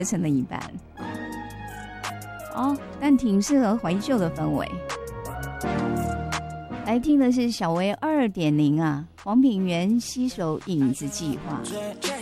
成了一半。哦，但挺适合怀旧的氛围。来听的是小薇2.0啊，黄品源携手影子计划。